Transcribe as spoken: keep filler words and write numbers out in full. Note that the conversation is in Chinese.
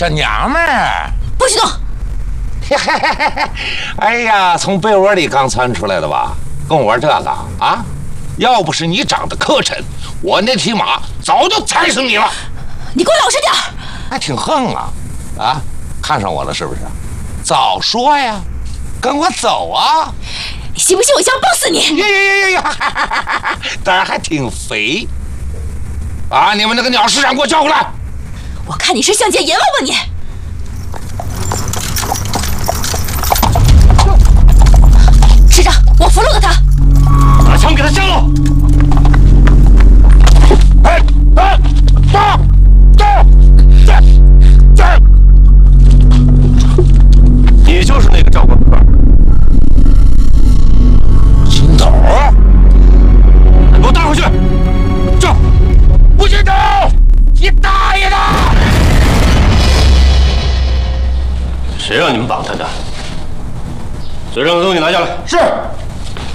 小娘们儿， 不许动！ 哎呀，从被窝里刚窜出来的吧？跟我玩这个啊？要不是你长得磕碜，我那匹马早就踩死你了。 你给我老实点儿！ 还挺横啊！啊，看上我了是不是？早说呀，跟我走啊！ 你信不信我一枪崩死你？ 呀呀呀呀呀！胆儿还挺肥。把你们那个鸟市长给我叫过来！ 我看你是想见阎王吧你！市长，我俘虏了他。 把枪给他交了！ 哎哎，走走走走！ 你就是那个赵官科。 金斗， 给我带回去！这， 吴金斗，你大爷的！ 谁让你们绑他的？嘴上的东西拿下来。 是。